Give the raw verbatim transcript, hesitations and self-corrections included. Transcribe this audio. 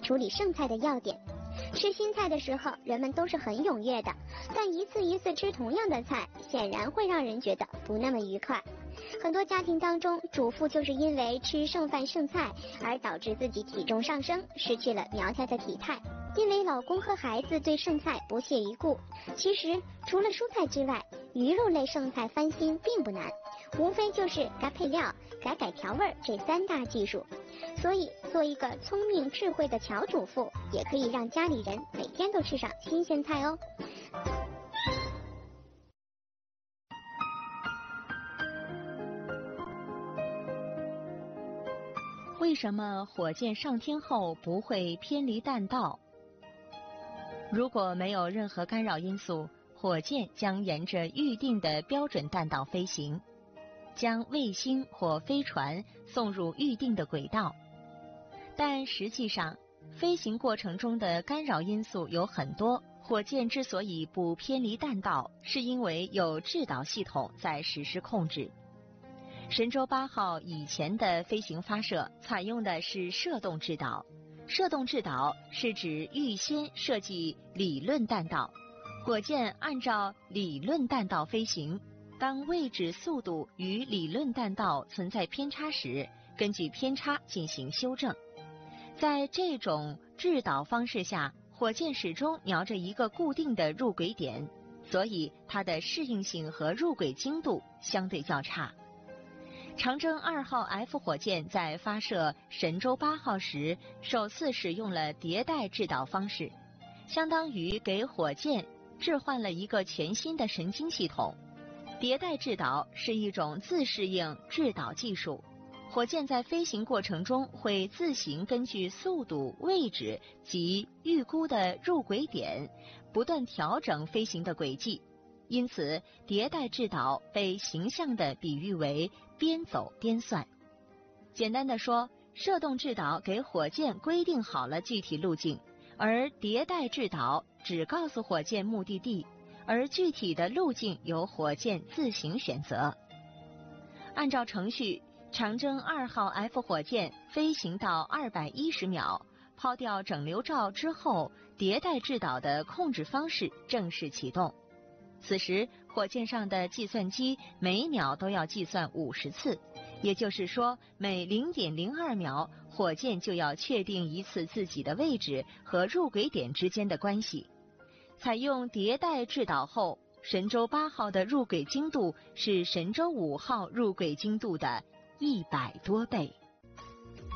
处理剩菜的要点。吃新菜的时候，人们都是很踊跃的，但一次一次吃同样的菜，显然会让人觉得不那么愉快。很多家庭当中，主妇就是因为吃剩饭剩菜而导致自己体重上升，失去了苗条的体态。因为老公和孩子对剩菜不屑一顾。其实除了蔬菜之外，鱼肉类剩菜翻新并不难，无非就是改配料、改改调味这三大技术。所以做一个聪明智慧的巧主妇，也可以让家里人每天都吃上新鲜菜哦。 为什么火箭上天后不会偏离弹道？如果没有任何干扰因素，火箭将沿着预定的标准弹道飞行，将卫星或飞船送入预定的轨道。但实际上，飞行过程中的干扰因素有很多。火箭之所以不偏离弹道，是因为有制导系统在实施控制。神舟八号以前的飞行发射采用的是射动制导。射动制导是指预先设计理论弹道，火箭按照理论弹道飞行，当位置、速度与理论弹道存在偏差时，根据偏差进行修正。在这种制导方式下，火箭始终瞄着一个固定的入轨点，所以它的适应性和入轨精度相对较差。长征二号 F 火箭在发射神舟八号时，首次使用了迭代制导方式，相当于给火箭置换了一个全新的神经系统。迭代制导是一种自适应制导技术，火箭在飞行过程中会自行根据速度、位置及预估的入轨点，不断调整飞行的轨迹。因此，迭代制导被形象地比喻为边走边算。简单的说，射动制导给火箭规定好了具体路径，而迭代制导只告诉火箭目的地，而具体的路径由火箭自行选择。按照程序，长征二号 F 火箭飞行到二百一十秒，抛掉整流罩之后，迭代制导的控制方式正式启动。此时，火箭上的计算机每秒都要计算五十次，也就是说，每 零点零二秒，火箭就要确定一次自己的位置和入轨点之间的关系。采用迭代制导后，神舟八号的入轨精度是神舟五号入轨精度的一百多倍。